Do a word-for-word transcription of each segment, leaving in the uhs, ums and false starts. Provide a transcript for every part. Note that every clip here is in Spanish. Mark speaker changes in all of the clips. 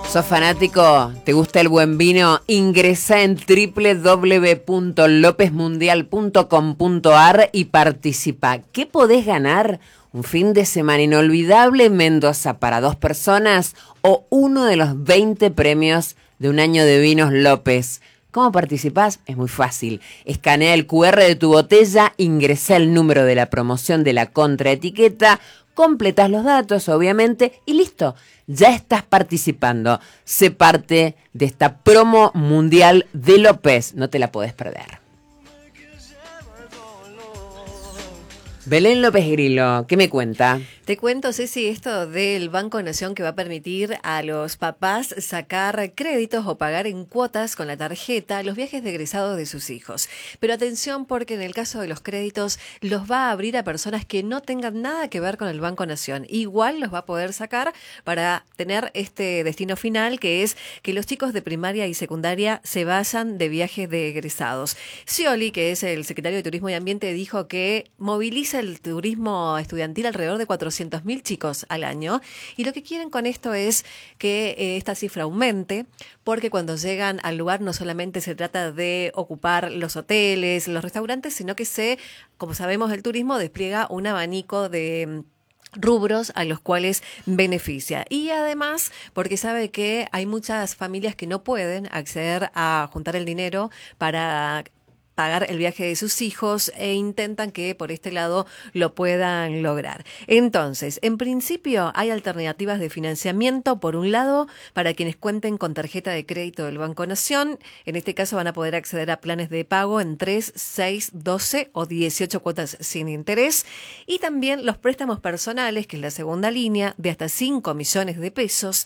Speaker 1: ¿Sos fanático? ¿Te gusta el buen vino? Ingresa en doble u doble u doble u punto lopez mundial punto com punto a r y participa. ¿Qué podés ganar? ¿Un fin de semana inolvidable en Mendoza para dos personas o uno de los veinte premios de un año de vinos López? ¿Cómo participás? Es muy fácil. Escanea el cu erre de tu botella, ingresa el número de la promoción de la contraetiqueta, completás los datos, obviamente, y listo. Ya estás participando. Sé parte de esta promo mundial de López. No te la podés perder. Belén López Grillo, ¿qué me cuenta?
Speaker 2: Te cuento, Ceci, esto del Banco Nación que va a permitir a los papás sacar créditos o pagar en cuotas con la tarjeta los viajes de egresados de sus hijos. Pero atención, porque en el caso de los créditos los va a abrir a personas que no tengan nada que ver con el Banco Nación. Igual los va a poder sacar para tener este destino final, que es que los chicos de primaria y secundaria se vayan de viajes de egresados. Scioli, que es el secretario de Turismo y Ambiente, dijo que moviliza el turismo estudiantil alrededor de cuatrocientos mil chicos al año, y lo que quieren con esto es que eh, esta cifra aumente, porque cuando llegan al lugar no solamente se trata de ocupar los hoteles, los restaurantes, sino que se, como sabemos, el turismo despliega un abanico de rubros a los cuales beneficia. Y además, porque sabe que hay muchas familias que no pueden acceder a juntar el dinero para pagar el viaje de sus hijos e intentan que por este lado lo puedan lograr. Entonces, en principio hay alternativas de financiamiento, por un lado, para quienes cuenten con tarjeta de crédito del Banco Nación. En este caso van a poder acceder a planes de pago en tres, seis, doce o dieciocho cuotas sin interés. Y también los préstamos personales, que es la segunda línea, de hasta cinco millones de pesos,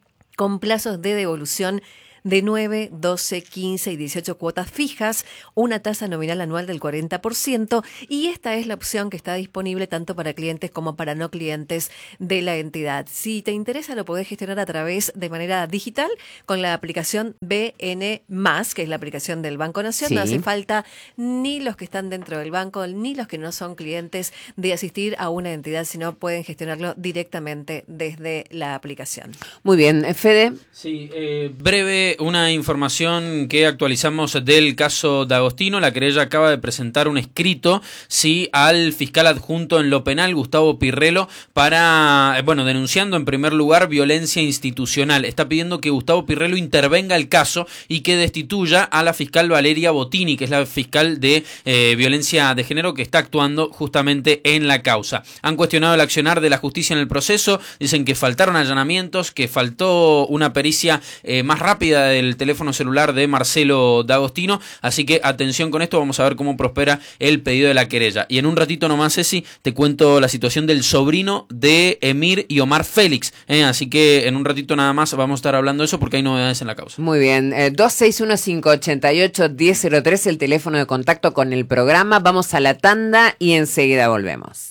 Speaker 2: con plazos de devolución de nueve, doce, quince y dieciocho cuotas fijas, una tasa nominal anual del cuarenta por ciento, y esta es la opción que está disponible tanto para clientes como para no clientes de la entidad. Si te interesa, lo podés gestionar a través de manera digital con la aplicación B N más, que es la aplicación del Banco Nación. Sí. No hace falta ni los que están dentro del banco ni los que no son clientes de asistir a una entidad, sino pueden gestionarlo directamente desde la aplicación.
Speaker 1: Muy bien, Fede.
Speaker 3: Sí, eh, breve una información que actualizamos del caso D'Agostino. La querella acaba de presentar un escrito, sí, al fiscal adjunto en lo penal, Gustavo Pirrello, para, bueno, denunciando en primer lugar violencia institucional. Está pidiendo que Gustavo Pirrello intervenga el caso y que destituya a la fiscal Valeria Bottini, que es la fiscal de eh, violencia de género que está actuando justamente en la causa. Han cuestionado el accionar de la justicia en el proceso, dicen que faltaron allanamientos, que faltó una pericia eh, más rápida del teléfono celular de Marcelo D'Agostino, así que atención con esto, vamos a ver cómo prospera el pedido de la querella. Y en un ratito nomás, Ceci, te cuento la situación del sobrino de Emir y Omar Félix, ¿eh? Así que en un ratito nada más vamos a estar hablando de eso porque hay novedades en la causa.
Speaker 1: Muy bien, eh, dos seis uno cinco ocho ocho uno cero cero tres, el teléfono de contacto con el programa. Vamos a la tanda y enseguida volvemos.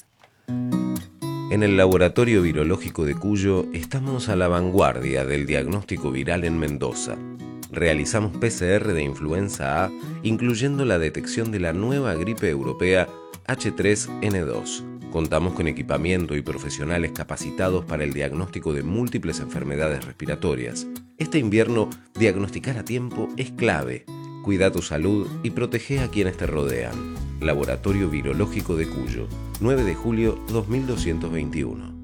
Speaker 4: En el Laboratorio Virológico de Cuyo estamos a la vanguardia del diagnóstico viral en Mendoza. Realizamos P C R de influenza A, incluyendo la detección de la nueva gripe europea H tres N dos. Contamos con equipamiento y profesionales capacitados para el diagnóstico de múltiples enfermedades respiratorias. Este invierno, diagnosticar a tiempo es clave. Cuida tu salud y protege a quienes te rodean. Laboratorio Virológico de Cuyo, nueve de julio dos mil doscientos veintiuno.